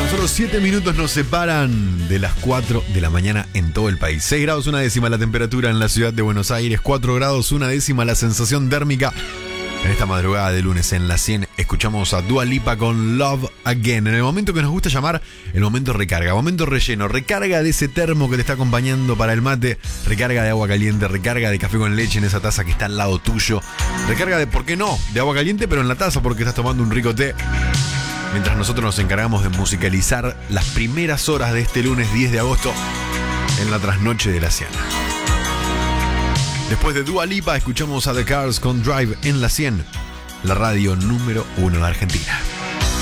Solo 7 minutos nos separan de las 4 de la mañana en todo el país. 6 grados una décima la temperatura en la ciudad de Buenos Aires, 4 grados una décima la sensación térmica. En esta madrugada de lunes en la 100 escuchamos a Dua Lipa con Love Again. En el momento que nos gusta llamar el momento recarga, momento relleno, recarga de ese termo que te está acompañando para el mate, recarga de agua caliente, recarga de café con leche en esa taza que está al lado tuyo, recarga de, ¿por qué no?, de agua caliente pero en la taza porque estás tomando un rico té. Mientras nosotros nos encargamos de musicalizar las primeras horas de este lunes 10 de agosto en la trasnoche de la 100. Después de Dua Lipa escuchamos a The Cars con Drive en la 100, la radio número 1 de Argentina.